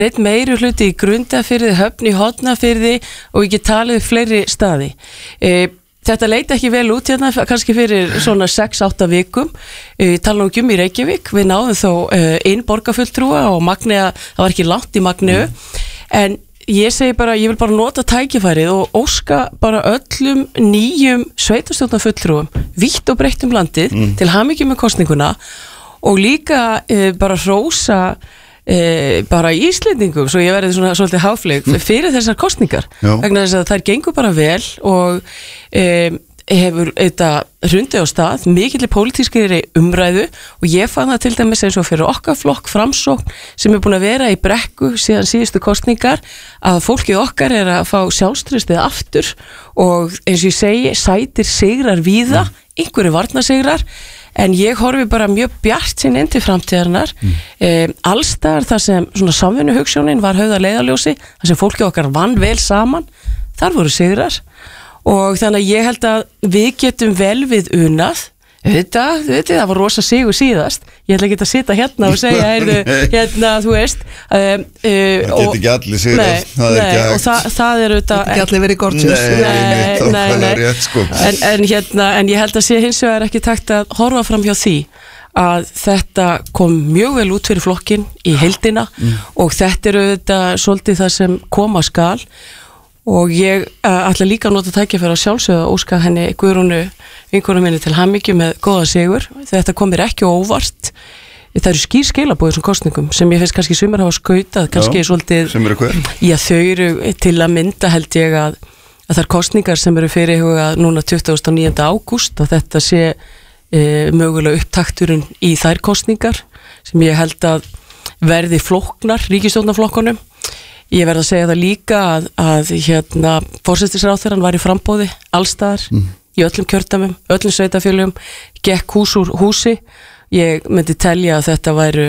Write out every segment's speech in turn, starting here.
einn meiri hluti í Grundarfirði, Höfn í Hornafirði og ég get talið fleiri staði. Þetta leit ekki vel út hérna, kannski fyrir svona 6-8 vikum, tala nú ekki í Reykjavík, við náðum þó inn borgarfulltrúa og Magnea, það var ekki langt í Magneu, en ég segi bara, ég vil bara nota tækifærið og óska bara öllum nýjum sveitarstjórnarfulltrúum vítt og breytt landið til hamingju með kosninguna og líka bara hrósa bara Íslendingum, svo ég verði svona svolítið háfleik fyrir þessar kosningar vegna þess að þær gengur bara vel og hefur þetta hrundið á stað, mikill pólitískri umræðu og ég fann það til dæmis eins og fyrir okkar flokk Framsókn sem búin að vera í brekku síðan síðustu kosningar að fólkið okkar að fá sjálfstraustið aftur og eins og ég segi, sætir sigrar víða, einhverju varnarsigrar en ég horfi bara mjög bjart inn til framtíðarinnar allstaðar þar sem svona samvinnuhugsjónin var höfð að leiðarljósi, þar sem fólkið okkar vann vel saman, þar voru sigrar og þannig að ég held að við getum vel við unað það var rosa sigur síðast ég ætla ekki að sitja hérna og segja hérna, þú veist það geti ekki allir sigrast og það er auðvitað ekki allir verið gorgeous en ég held að sé hins vegar ekki takt að horfa fram hjá því að þetta kom mjög vel út fyrir flokkin í heildina og þetta er auðvitað svolítið það sem koma skal og ég ætla líka að nota tækifæri að sjálfsögða óska henni Guðrúnu vinkonu minni til hamingju með góða sigur þetta komir ekki óvart það eru skýr skilaboð þessum kosningum sem ég finnst kannski sumir hafa skautað kannski svolítið já þau eru til að mynda held ég að það er kosningar sem eru fyrirhugað núna 29. ágúst og þetta sé mögulega upptakturinn í þær kosningar sem ég held að verði flóknar ríkisstjórnarflokkunum Ég verð að segja það líka að hérna forsætisráðherrann var í framboði allstaðar í öllum kjördæmum, öllum sveitarfélögum, gekk hús úr húsi. Ég myndi telja að þetta væru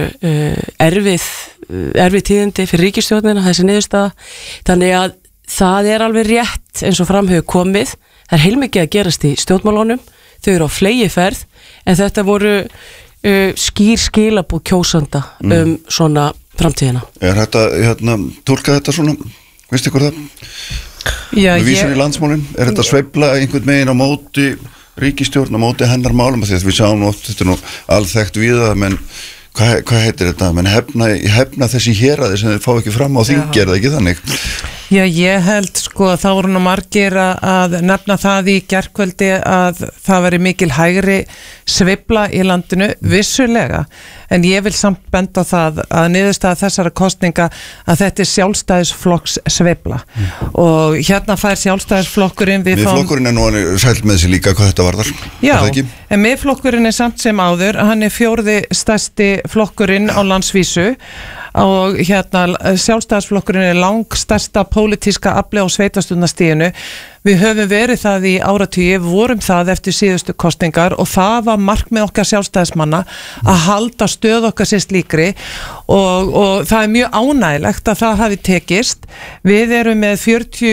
erfið tíðindi fyrir ríkisstjórnina, þessi niðurstaða. Þannig að það er alveg rétt eins og fram hefur komið. Það er heilmikið að gerast í stjórnmálunum, þau eru á fleygiferð, en þetta voru skýr skilaboð kjósanda svona framtíðina. Er þetta, tólka þetta svona, veist ykkur það? Já, vísar í landsmálin, er þetta sveifla einhvern megin á móti ríkisstjórn, á móti hennar málum, því að við sjáum oft, þetta er nú alþekkt við það, menn hvað heitir þetta, menn hefna þessi héraði sem þeir fá ekki fram á þingi, er það ekki þannig? Já, ég held sko að það voru nú margir að nefna það í gærkvöldi að það veri mikil hægri sveifla í landinu, vissulega, en ég vil samt benda á það að niðurstaða þessara kosninga að þetta er sjálfstæðisflokks sveifla og hérna fær sjálfstæðisflokkurinn Miðflokkurinn er nú sæll með sig líka hvað þetta varðar. Já, en Miðflokkurinn er samt sem áður, hann er 4. stærsti flokkurinn á landsvísu og hérna sjálfstæðisflokkurinn er langstærsta pólitíska afli á sveitarstjórnarstiginu. Við höfum verið það í áratugi, vorum það eftir síðustu kosningar og það var markmið okkar sjálfstæðismanna að halda stöð okkar sér slíkri og það er mjög ánægilegt að það hafi tekist. Við erum með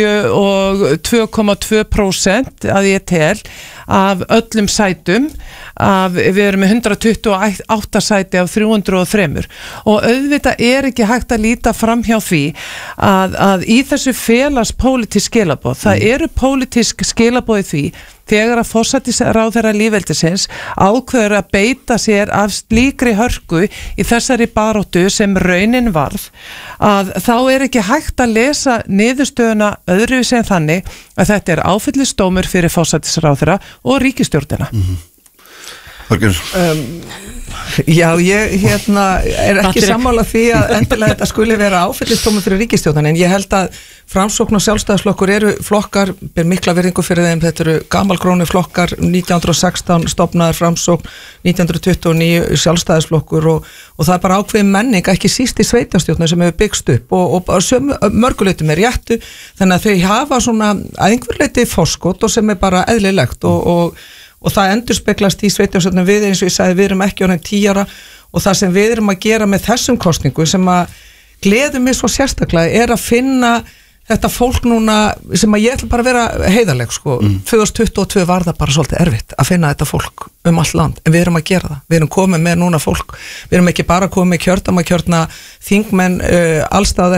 42,2% að ég tel af öllum sætum, við erum með 128 sæti af 303 og auðvitað er ekki hægt að líta fram hjá því að í þessu félags pólitísk skilaboð, það eru pólitísk skilaboð í því þegar að forsætisráðherra lýðveldisins ákveður að beita sér af slíkri hörku í þessari baráttu sem raunin varð, að þá er ekki hægt að lesa niðurstöðuna öðruvísi en þannig að þetta er áfellisdómur fyrir forsætisráðherra og ríkisstjórnina. Já, ég er ekki sammála því að endilega þetta skuli vera áfellisdómur fyrir ríkisstjórnina, en ég held að Framsókn og sjálfstæðisflokkur eru flokkar, ber mikla virðingu fyrir þeim, þetta eru gamalgrónu flokkar, 1916 stofnaður Framsókn, 1929 sjálfstæðisflokkur og það er bara ákveðin menning, ekki síst í sveitarstjórnum sem hefur byggst upp og mörguleitum er réttu, þannig að þau hafa svona að einhver leiti forskot og sem er bara eðlilegt og það endurspeglast í sveitarstjórnum við, eins og ég sagði, við erum ekki orðin 10 ára og það sem við erum að gera með þessum kosningu sem að gleður mig svo sérstaklega er að finna þetta fólk núna sem að ég ætla bara að vera heiðarleg sko, 2022 var það bara svolítið erfitt að finna þetta fólk allt land, en við erum að gera það, við erum komið með núna fólk, við erum ekki bara komið með kjördæmakjörna þingmenn allstaðar